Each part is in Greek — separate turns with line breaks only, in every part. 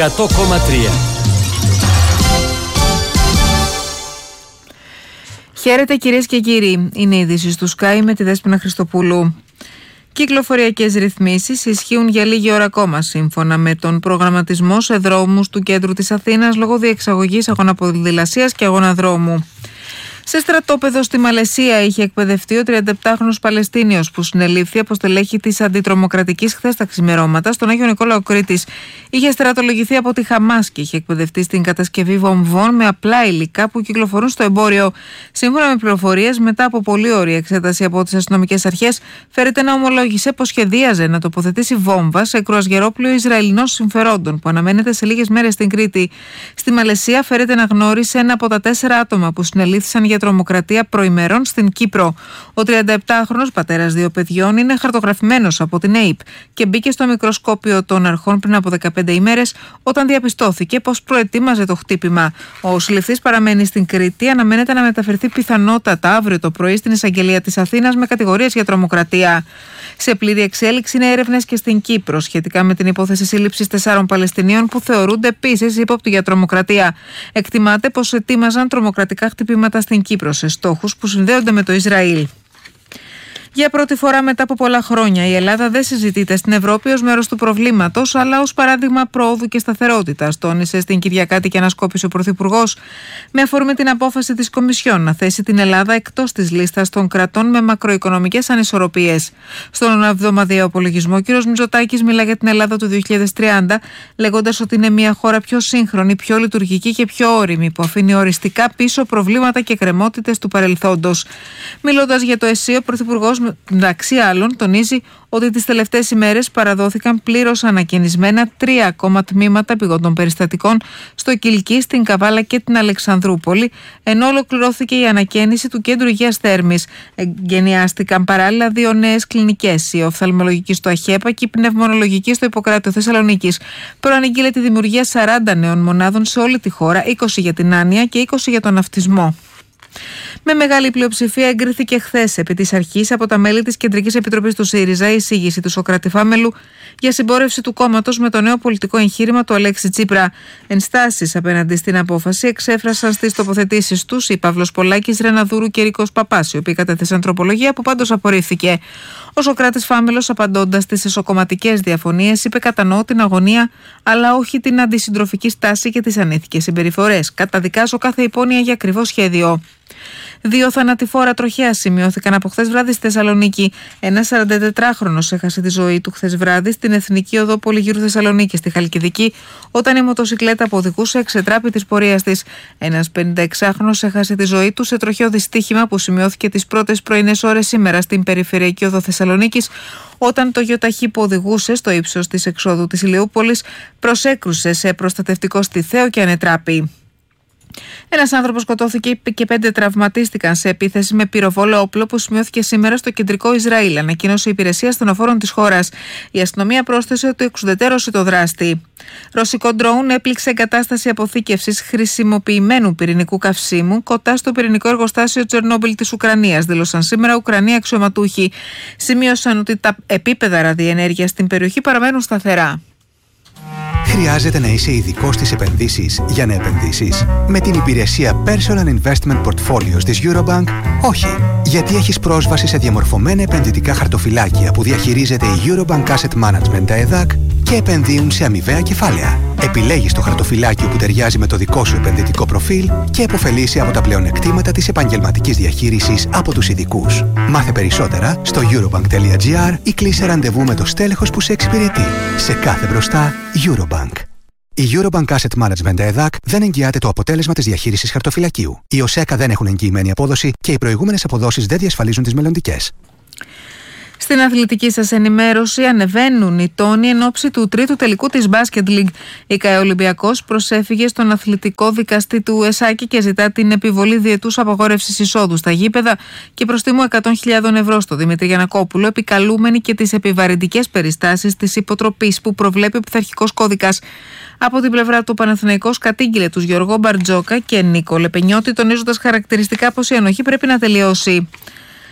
100,3.
Χαίρετε κυρίες και κύριοι, είναι η είδηση του Sky με τη Δέσποινα Χριστοπούλου. Κυκλοφοριακές ρυθμίσεις ισχύουν για λίγη ώρα ακόμα, σύμφωνα με τον προγραμματισμό σε δρόμους του κέντρου της Αθήνας λόγω διεξαγωγής αγώνα ποδηλασίας και αγώνα δρόμου. Σε στρατόπεδο στη Μαλαισία είχε εκπαιδευτεί ο 37χρονος Παλαιστίνιος που συνελήφθη από στελέχη της αντιτρομοκρατικής χθες τα ξημερώματα στον Άγιο Νικόλαο Κρήτης. Είχε στρατολογηθεί από τη Χαμάς και είχε εκπαιδευτεί στην κατασκευή βομβών με απλά υλικά που κυκλοφορούν στο εμπόριο. Σύμφωνα με πληροφορίες, μετά από πολύ ωρία εξέταση από τις αστυνομικές αρχές, φέρεται να ομολόγησε πως σχεδίαζε να τοποθετήσει βόμβα σε κρουαζιερόπλοιο Ισραηλινών συμφερόντων που αναμένεται σε λίγες μέρες στην Κρήτη. Στη Μαλαισία φέρεται να γνώρισε ένα από τα 4 άτομα που συνελήφθησαν για τρομοκρατία προημερών στην Κύπρο. Ο 37χρονος πατέρας 2 παιδιών είναι χαρτογραφημένος από την ΑΕΠ και μπήκε στο μικροσκόπιο των αρχών πριν από 15 ημέρες όταν διαπιστώθηκε πως προετοίμαζε το χτύπημα. Ο συλληφθής παραμένει στην Κρήτη, αναμένεται να μεταφερθεί πιθανότατα αύριο το πρωί στην εισαγγελία της Αθήνας με κατηγορίες για τρομοκρατία. Σε πλήρη εξέλιξη είναι έρευνες και στην Κύπρο σχετικά με την υπόθεση σύλληψης 4 Παλαιστινίων που θεωρούνται επίσης ύποπτοι για τρομοκρατία. Εκτιμάται πως ετοίμαζαν τρομοκρατικά χτυπήματα στην Κύπρο σε στόχους που συνδέονται με το Ισραήλ. Για πρώτη φορά μετά από πολλά χρόνια, η Ελλάδα δεν συζητείται στην Ευρώπη ως μέρος του προβλήματος, αλλά ως παράδειγμα προόδου και σταθερότητας, τόνισε στην Κυριακάτικη ανασκόπηση ο Πρωθυπουργός, με αφορμή την απόφαση της Κομισιόν να θέσει την Ελλάδα εκτός της λίστας των κρατών με μακροοικονομικές ανισορροπίες. Στον εβδομαδιαίο απολογισμό, ο κ. Μητσοτάκης μιλά για την Ελλάδα του 2030, λέγοντας ότι είναι μια χώρα πιο σύγχρονη, πιο λειτουργική και πιο όριμη, που αφήνει οριστικά πίσω προβλήματα και εκκρεμότητες του παρελθόντος. Μιλώντας για το ΕΣΥ, ο Πρωθυπουργός μεταξύ άλλων τονίζει ότι τις τελευταίες ημέρες παραδόθηκαν πλήρως ανακαινισμένα 3 ακόμα τμήματα πηγόντων περιστατικών στο Κιλκί, στην Καβάλα και την Αλεξανδρούπολη, ενώ ολοκληρώθηκε η ανακαίνιση του κέντρου υγείας Θέρμης. Εγκαινιάστηκαν παράλληλα 2 νέες κλινικές, η οφθαλμολογική στο Αχέπα και η πνευμονολογική στο Ιπποκράτιο Θεσσαλονίκης. Προαναγγείλε τη δημιουργία 40 νέων μονάδων σε όλη τη χώρα, 20 για την άνοια και 20 για τον αυτισμό. Με μεγάλη πλειοψηφία εγκρίθηκε χθες επί της αρχής από τα μέλη της Κεντρικής Επιτροπής του ΣΥΡΙΖΑ η εισήγηση του Σωκράτη Φάμελου για συμπόρευση του κόμματος με το νέο πολιτικό εγχείρημα του Αλέξη Τσίπρα. Ενστάσεις απέναντι στην απόφαση εξέφρασαν στις τοποθετήσεις τους οι Παύλος Πολάκης, Ρεναδούρου και Ρίκος Παπάς, οι οποίοι κατέθεσαν τροπολογία που πάντως απορρίφθηκε. Ο Σωκράτης Φάμελος, απαντώντας στις εσωκομματικές διαφωνίες, είπε: «Κατανοώ την αγωνία, αλλά όχι την αντισυντροφική στάση και τις ανήθικες συμπεριφορές. Καταδικάζω κάθε υπόνοια για ακριβό σχέδιο». 2 θανατηφόρα τροχαία σημειώθηκαν από χθες βράδυ στη Θεσσαλονίκη. Ένας 44χρονος έχασε τη ζωή του χθες βράδυ στην Εθνική Οδό Πολυγύρου Θεσσαλονίκη, στη Χαλκιδική, όταν η μοτοσικλέτα που οδηγούσε εξετράπη της πορείας της. Ένας 56χρονος έχασε τη ζωή του σε τροχαίο δυστύχημα που σημειώθηκε τις πρώτες πρωινές ώρες σήμερα στην Περιφερειακή Οδό Θεσσαλονίκης, όταν το γιοταχή που οδηγούσε στο ύψος της εξόδου της Ηλιούπολης προσέκρουσε σε προστατευτικό στιθαίο και ανετράπη. Ένας άνθρωπος σκοτώθηκε και 5 τραυματίστηκαν σε επίθεση με πυροβόλο όπλο που σημειώθηκε σήμερα στο κεντρικό Ισραήλ, ανακοίνωσε η υπηρεσία ασθενοφόρων της χώρας. Η αστυνομία πρόσθεσε ότι εξουδετερώσε το δράστη. Ρωσικό ντρόουν έπληξε εγκατάσταση αποθήκευσης χρησιμοποιημένου πυρηνικού καυσίμου κοντά στο πυρηνικό εργοστάσιο Τσερνόμπιλ της Ουκρανίας, δήλωσαν σήμερα Ουκρανοί αξιωματούχοι. Σημείωσαν ότι τα επίπεδα ραδιενέργειας στην περιοχή παραμένουν σταθερά.
Χρειάζεται να είσαι ειδικός στις επενδύσεις για να επενδύσεις? Με την υπηρεσία Personal Investment Portfolios της Eurobank, όχι. Γιατί έχεις πρόσβαση σε διαμορφωμένα επενδυτικά χαρτοφυλάκια που διαχειρίζεται η Eurobank Asset Management ΕΔΑΚ και επενδύουν σε αμοιβαία κεφάλαια. Επιλέγεις το χαρτοφυλάκιο που ταιριάζει με το δικό σου επενδυτικό προφίλ και επωφελείσαι από τα πλεονεκτήματα της επαγγελματικής διαχείρισης από τους ειδικούς. Μάθε περισσότερα στο eurobank.gr ή κλείσε ραντεβού με το στέλεχος που σε εξυπηρετεί. Σε κάθε μπροστά, Eurobank. Η Eurobank Asset Management ΕΔΑΚ δεν εγγυάται το αποτέλεσμα της διαχείρισης χαρτοφυλακίου. Οι ΟΣΕΚΑ δεν έχουν εγγυημένη απόδοση και οι προηγούμενες αποδόσεις δεν διασφαλίζουν τις μελλοντικές.
Στην αθλητική σας ενημέρωση, ανεβαίνουν οι τόνοι εν ώψη του τρίτου τελικού της Basket League. Η ΚΑΕ Ολυμπιακός προσέφυγε στον αθλητικό δικαστή του ΕΣΑΚΙ και ζητά την επιβολή διετούς απαγόρευσης εισόδου στα γήπεδα και προστίμου 100.000 ευρώ στο Δημήτρη Γιαννακόπουλο, επικαλούμενοι και τις επιβαρυντικές περιστάσεις της υποτροπής που προβλέπει ο πειθαρχικός κώδικας. Από την πλευρά του, Παναθηναϊκός κατήγγειλε τους Γιώργο Μπαρτζόκα και Νίκο Λεπενιώτη, τονίζοντας χαρακτηριστικά πως η ανοχή πρέπει να τελειώσει.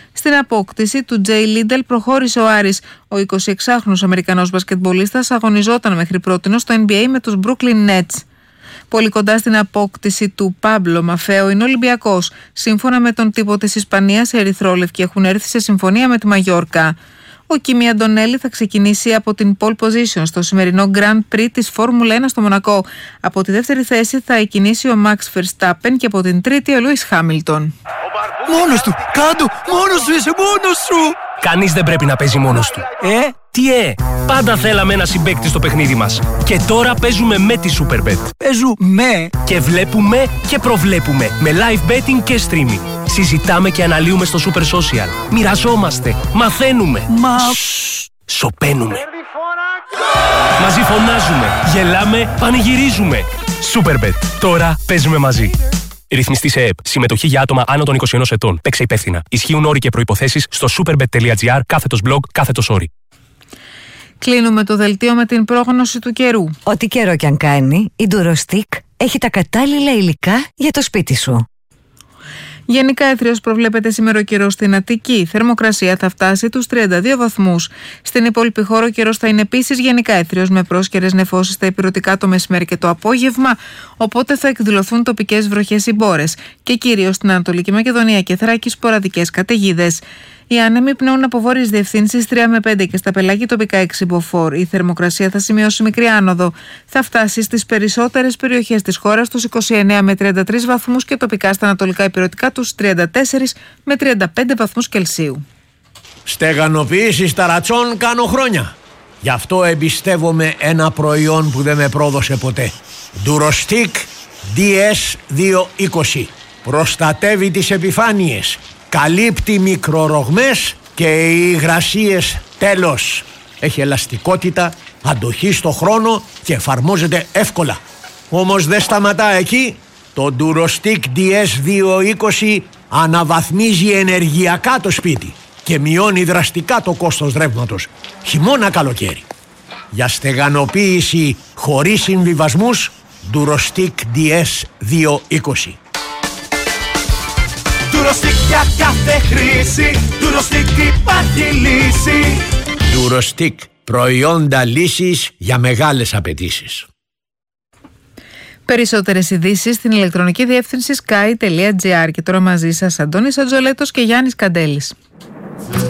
Στην απόκτηση του Τζέι Λίντελ προχώρησε ο Άρης. Ο 26χρονος Αμερικανός μπασκετμπολίστας αγωνιζόταν μέχρι πρότινος στο NBA με τους Brooklyn Nets. Πολύ κοντά στην απόκτηση του Πάμπλο Μαφέο είναι ο Ολυμπιακός. Σύμφωνα με τον τύπο της Ισπανίας, οι ερυθρόλευκοι έχουν έρθει σε συμφωνία με τη Μαγιόρκα. Ο Κίμι Αντωνέλη θα ξεκινήσει από την pole position στο σημερινό Grand Prix της Φόρμουλα 1 στο Μονακό. Από τη δεύτερη θέση θα εκκινήσει ο Max Verstappen και από την τρίτη ο Lewis Hamilton.
Μόνος του! Κάντο! Μόνος σου είσαι! Μόνος σου!
Κανείς δεν πρέπει να παίζει μόνος του. Τι πάντα θέλαμε ένα συμπαίκτη στο παιχνίδι μας. Και τώρα παίζουμε με τη Superbet.
Παίζουμε!
Και βλέπουμε και προβλέπουμε με live betting και streaming. Συζητάμε και αναλύουμε στο Super Social. Μοιραζόμαστε, μαθαίνουμε. Σωπαίνουμε. Μαζί φωνάζουμε, γελάμε, πανηγυρίζουμε. Superbet. Τώρα παίζουμε μαζί. Ρυθμιστή σε ΕΕΠ. Συμμετοχή για άτομα άνω των 21 ετών. Παίξε υπεύθυνα. Ισχύουν όροι και προϋποθέσεις στο superbet.gr/blog/όροι.
Κλείνουμε το δελτίο με την πρόγνωση του καιρού.
Ό,τι καιρό κι αν κάνει, η Durostick έχει τα κατάλληλα υλικά για το σπίτι σου.
Γενικά έθριος προβλέπεται σήμερα καιρό στην Αττική. Η θερμοκρασία θα φτάσει τους 32 βαθμούς. Στην υπόλοιπη χώρα ο καιρός θα είναι επίσης γενικά έθριος με πρόσκαιρες νεφώσεις στα ηπειρωτικά το μεσημέρι και το απόγευμα, οπότε θα εκδηλωθούν τοπικές βροχές ή μπόρες. Και κυρίως στην Ανατολική Μακεδονία και Θράκη σποραδικές καταιγίδες. Οι άνεμοι πνέουν από βόρειες διευθύνσεις 3 με 5 και στα πελάγη τοπικά 6 μποφόρ. Η θερμοκρασία θα σημειώσει μικρή άνοδο. Θα φτάσει στις περισσότερες περιοχές της χώρας τους 29 με 33 βαθμούς και τοπικά στα ανατολικά ηπειρωτικά τους 34 με 35 βαθμούς Κελσίου.
Στεγανοποίηση ταρατσών κάνω χρόνια. Γι' αυτό εμπιστεύομαι ένα προϊόν που δεν με πρόδωσε ποτέ. Durostick DS220. Προστατεύει τις επιφάνειες. Καλύπτει μικρορογμές και οι υγρασίες τέλος. Έχει ελαστικότητα, αντοχή στο χρόνο και εφαρμόζεται εύκολα. Όμως δεν σταματά εκεί. Το Durostick DS220 αναβαθμίζει ενεργειακά το σπίτι και μειώνει δραστικά το κόστος ρεύματος, χειμώνα καλοκαίρι. Για στεγανοποίηση χωρίς συμβιβασμούς, Durostick DS220.
Durostick για κάθε χρήση, Durostick υπάρχει λύση.
Durostick, προϊόντα λύσης για μεγάλες απαιτήσεις.
Περισσότερες ειδήσεις στην ηλεκτρονική διεύθυνση sky.gr. Και τώρα μαζί σας Αντώνης Ατζολέτος και Γιάννης Καντέλης.